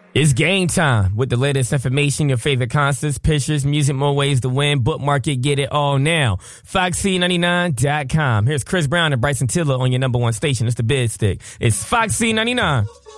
It's game time with the latest information, your favorite concerts, pictures, music, more ways to win. Bookmark it, get it all now. FoxC99.com. Here's Chris Brown and Bryson Tiller on your number one station. It's the Bid Stick. It's Foxy 99.